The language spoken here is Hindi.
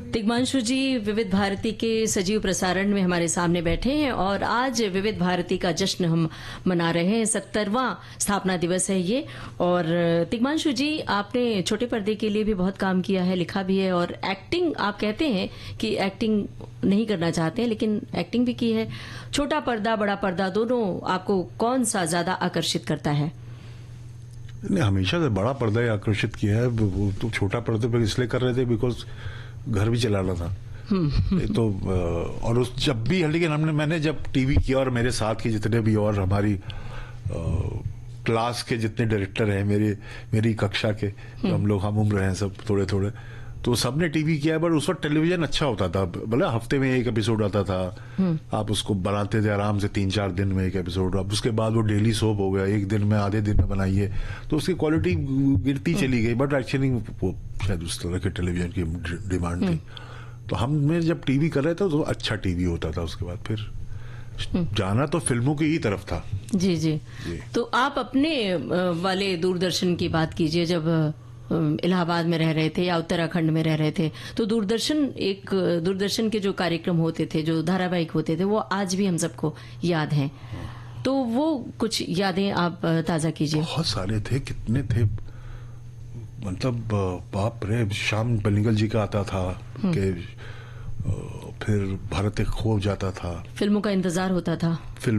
तिग्मांशु जी विविध भारती के सजीव प्रसारण में हमारे सामने बैठे हैं और आज विविध भारती का जश्न हम मना रहे हैं। 70वां स्थापना दिवस है ये। और तिग्मांशु जी, आपने छोटे पर्दे के लिए भी बहुत काम किया है, लिखा भी है, और एक्टिंग, आप कहते हैं कि एक्टिंग नहीं करना चाहते हैं, लेकिन एक्टिंग भी की है। छोटा पर्दा, बड़ा पर्दा, दोनों आपको कौन सा ज्यादा आकर्षित करता है? नहीं, हमेशा से बड़ा पर्दा ही आकर्षित किया है। वो तो छोटा पर्दे पे इसलिए कर रहे थे बिकॉज घर भी चलाना था। तो और उस जब भी, लेकिन मैंने जब टीवी किया और मेरे साथ के जितने भी और हमारी क्लास के जितने डायरेक्टर हैं, मेरी कक्षा के, तो हम लोग हम उम्र हैं सब थोड़े थोड़े, तो सबने टीवी किया। बट उस वक्त टेलीविजन अच्छा होता था, बोले हफ्ते में एक एपिसोड आता था, आप उसको बनाते थे आराम से 3-4 दिन में एक एपिसोड। अब उसके बाद वो डेली सोप हो गया, एक दिन में, आधे दिन में बनाइए, तो उसकी क्वालिटी गिरती चली गई। बट एक्चुअली वो शायद उस तरह के टेलीविजन की डिमांड थी। तो हम जब टीवी कर रहे थे तो अच्छा टीवी होता था। उसके बाद फिर जाना तो फिल्मों की ही तरफ था। जी जी। तो आप अपने वाले दूरदर्शन की बात कीजिए, जब इलाहाबाद में रह रहे थे या उत्तराखंड में रह रहे थे, तो दूरदर्शन के जो कार्यक्रम होते थे, जो धारावाहिक होते थे, वो आज भी हम सबको याद हैं। तो वो कुछ यादें आप ताजा कीजिए। बहुत सारे थे, कितने थे, मतलब बाप रे। श्याम बेनेगल जी का आता था कि फिर भारत एक खो जाता था, फिल्मों का इंतजार होता था।